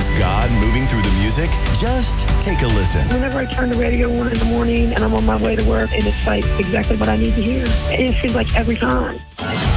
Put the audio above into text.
was God moving through the music? Just take a listen. Whenever I turn the radio on in the morning and I'm on my way to work, and it's like exactly what I need to hear. It seems like every time.